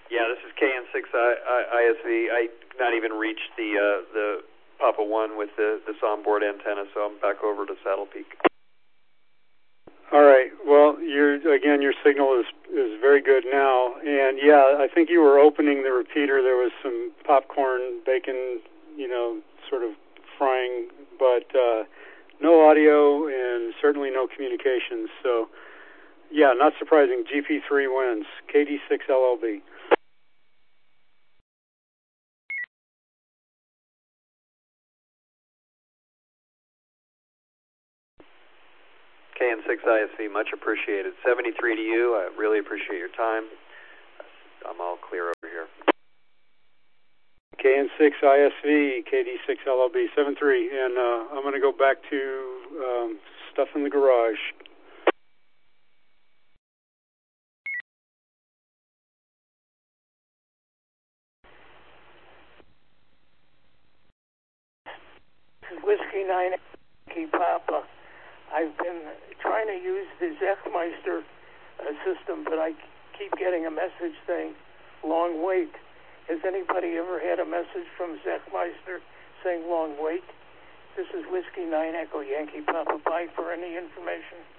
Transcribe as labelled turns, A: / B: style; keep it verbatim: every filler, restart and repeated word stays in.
A: Yeah, this is K N six I S V. I not even reached the uh, the Papa one with the this onboard antenna, so I'm back over to Saddle Peak.
B: All right. Well, your again, your signal is is very good now, and yeah, I think you were opening the repeater. There was some popcorn, bacon, you know, sort of frying, but uh, no audio and certainly no communications. So, yeah, not surprising. G P three wins. K D six L L B.
A: K N six I S V, much appreciated. seventy-three to you. I really appreciate your time. I'm all clear over here.
B: K N six I S V, K D six L L B, seven three, and uh, I'm going to go back to um, stuff in the garage.
C: Whiskey nine Yankee Papa. I've been trying to use the Zechmeister uh, system, but I keep getting a message saying long wait. Has anybody ever had a message from Zechmeister saying long wait? This is Whiskey nine Echo Yankee Papa. Bye for any information.